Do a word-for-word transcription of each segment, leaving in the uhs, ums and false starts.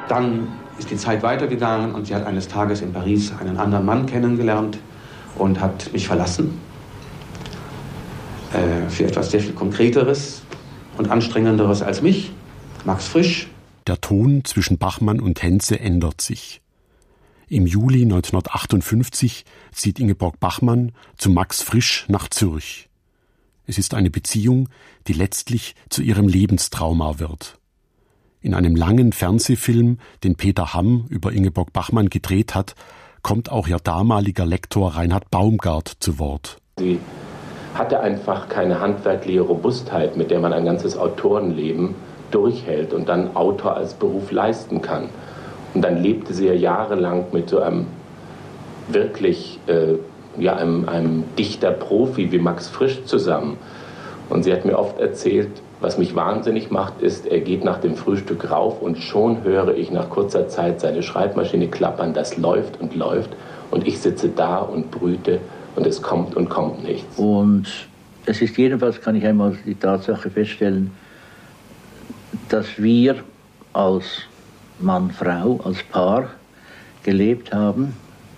Dann ist die Zeit weitergegangen und sie hat eines Tages in Paris einen anderen Mann kennengelernt und hat mich verlassen. Äh, für etwas sehr viel Konkreteres und Anstrengenderes als mich, Max Frisch. Der Ton zwischen Bachmann und Henze ändert sich. Im Juli neunzehnhundertachtundfünfzig zieht Ingeborg Bachmann zu Max Frisch nach Zürich. Es ist eine Beziehung, die letztlich zu ihrem Lebenstrauma wird. In einem langen Fernsehfilm, den Peter Hamm über Ingeborg Bachmann gedreht hat, kommt auch ihr damaliger Lektor Reinhard Baumgart zu Wort. Sie hatte einfach keine handwerkliche Robustheit, mit der man ein ganzes Autorenleben durchhält und dann Autor als Beruf leisten kann. Und dann lebte sie ja jahrelang mit so einem wirklich, äh, ja, einem, einem Dichter-Profi wie Max Frisch zusammen. Und sie hat mir oft erzählt, was mich wahnsinnig macht, ist, er geht nach dem Frühstück rauf und schon höre ich nach kurzer Zeit seine Schreibmaschine klappern, das läuft und läuft und ich sitze da und brüte und es kommt und kommt nichts. Und es ist jedenfalls, kann ich einmal die Tatsache feststellen, dass wir als Mann, Frau, als Paar gelebt haben,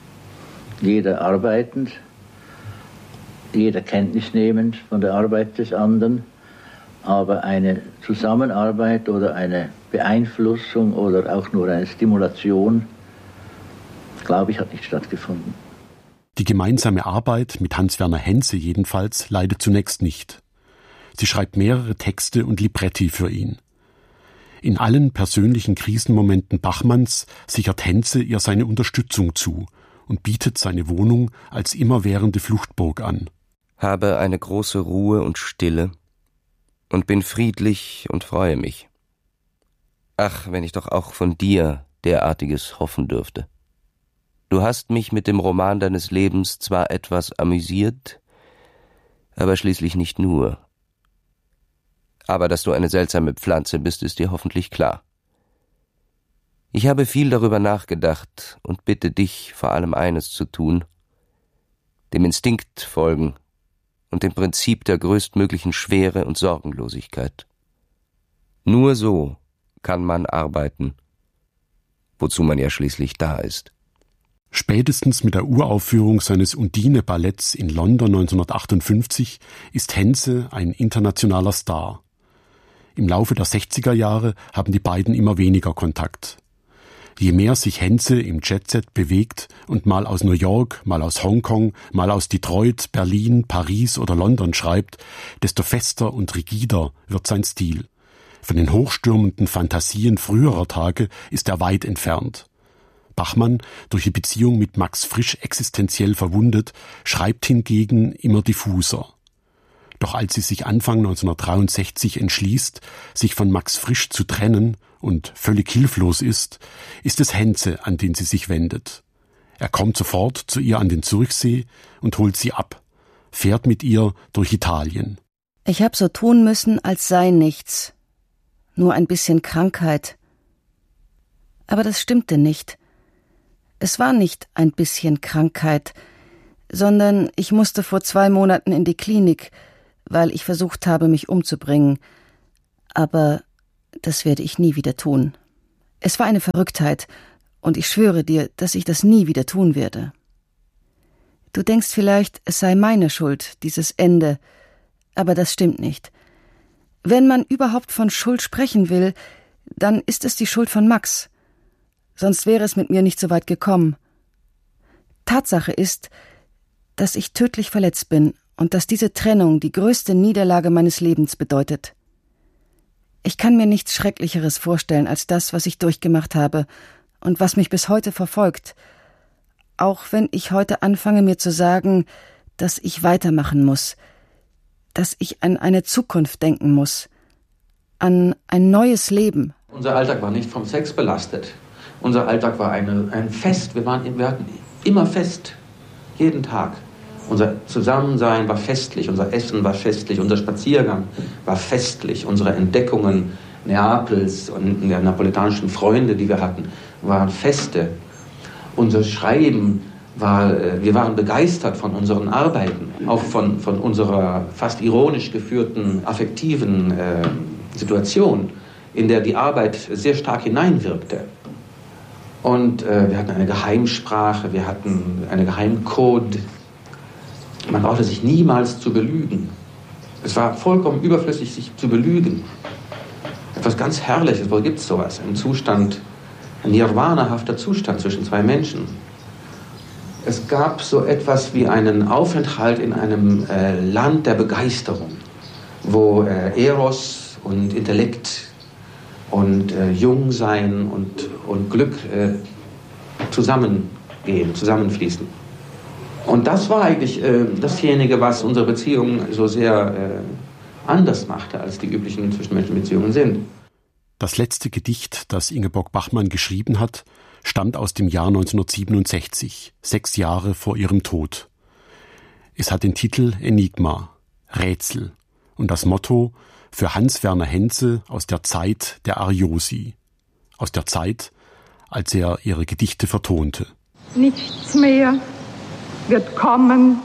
jeder arbeitend, jeder Kenntnis nehmend von der Arbeit des anderen, aber eine Zusammenarbeit oder eine Beeinflussung oder auch nur eine Stimulation, glaube ich, hat nicht stattgefunden. Die gemeinsame Arbeit mit Hans-Werner Henze jedenfalls leidet zunächst nicht. Sie schreibt mehrere Texte und Libretti für ihn. In allen persönlichen Krisenmomenten Bachmanns sichert Henze ihr seine Unterstützung zu und bietet seine Wohnung als immerwährende Fluchtburg an. Habe eine große Ruhe und Stille und bin friedlich und freue mich. Ach, wenn ich doch auch von dir derartiges hoffen dürfte. Du hast mich mit dem Roman deines Lebens zwar etwas amüsiert, aber schließlich nicht nur. Aber dass du eine seltsame Pflanze bist, ist dir hoffentlich klar. Ich habe viel darüber nachgedacht und bitte dich, vor allem eines zu tun: dem Instinkt folgen und dem Prinzip der größtmöglichen Schwere und Sorgenlosigkeit. Nur so kann man arbeiten, wozu man ja schließlich da ist. Spätestens mit der Uraufführung seines Undine-Balletts in London neunzehnhundertachtundfünfzig ist Henze ein internationaler Star. Im Laufe der sechziger Jahre haben die beiden immer weniger Kontakt. Je mehr sich Henze im Jet-Set bewegt und mal aus New York, mal aus Hongkong, mal aus Detroit, Berlin, Paris oder London schreibt, desto fester und rigider wird sein Stil. Von den hochstürmenden Fantasien früherer Tage ist er weit entfernt. Bachmann, durch die Beziehung mit Max Frisch existenziell verwundet, schreibt hingegen immer diffuser. Doch als sie sich Anfang neunzehnhundertdreiundsechzig entschließt, sich von Max Frisch zu trennen und völlig hilflos ist, ist es Henze, an den sie sich wendet. Er kommt sofort zu ihr an den Zürichsee und holt sie ab, fährt mit ihr durch Italien. Ich hab so tun müssen, als sei nichts. Nur ein bisschen Krankheit. Aber das stimmte nicht. Es war nicht ein bisschen Krankheit, sondern ich musste vor zwei Monaten in die Klinik, weil ich versucht habe, mich umzubringen. Aber das werde ich nie wieder tun. Es war eine Verrücktheit, und ich schwöre dir, dass ich das nie wieder tun werde. Du denkst vielleicht, es sei meine Schuld, dieses Ende, aber das stimmt nicht. Wenn man überhaupt von Schuld sprechen will, dann ist es die Schuld von Max. Sonst wäre es mit mir nicht so weit gekommen. Tatsache ist, dass ich tödlich verletzt bin und dass diese Trennung die größte Niederlage meines Lebens bedeutet. Ich kann mir nichts Schrecklicheres vorstellen als das, was ich durchgemacht habe und was mich bis heute verfolgt, auch wenn ich heute anfange, mir zu sagen, dass ich weitermachen muss, dass ich an eine Zukunft denken muss, an ein neues Leben. Unser Alltag war nicht vom Sex belastet. Unser Alltag war eine, ein Fest. Wir, waren, wir hatten immer Fest, jeden Tag. Unser Zusammensein war festlich, unser Essen war festlich, unser Spaziergang war festlich, unsere Entdeckungen Neapels und der napoletanischen Freunde, die wir hatten, waren Feste. Unser Schreiben war, wir waren begeistert von unseren Arbeiten, auch von, von unserer fast ironisch geführten, affektiven äh, Situation, in der die Arbeit sehr stark hineinwirkte. Und äh, wir hatten eine Geheimsprache, wir hatten einen Geheimcode. Man brauchte sich niemals zu belügen. Es war vollkommen überflüssig, sich zu belügen. Etwas ganz Herrliches, wo gibt es sowas? Ein Zustand, ein nirvanahafter Zustand zwischen zwei Menschen. Es gab so etwas wie einen Aufenthalt in einem äh, Land der Begeisterung, wo äh, Eros und Intellekt und äh, Jungsein und, und Glück äh, zusammengehen, zusammenfließen. Und das war eigentlich äh, dasjenige, was unsere Beziehungen so sehr äh, anders machte, als die üblichen zwischenmenschlichen Beziehungen sind. Das letzte Gedicht, das Ingeborg Bachmann geschrieben hat, stammt aus dem Jahr neunzehnhundertsiebenundsechzig, sechs Jahre vor ihrem Tod. Es hat den Titel Enigma, Rätsel, und das Motto für Hans Werner Henze aus der Zeit der Ariosi, aus der Zeit, als er ihre Gedichte vertonte. Nichts mehr wird kommen,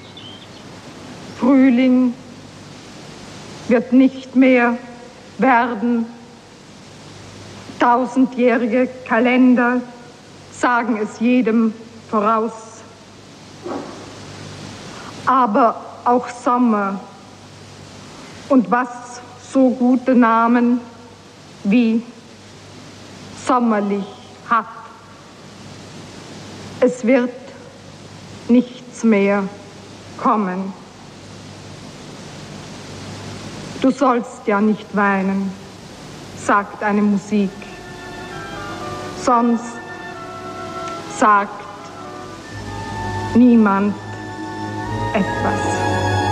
Frühling wird nicht mehr werden, tausendjährige Kalender sagen es jedem voraus. Aber auch Sommer und was so gute Namen wie sommerlich hat. Es wird nichts mehr kommen. Du sollst ja nicht weinen, sagt eine Musik. Sonst sagt niemand etwas.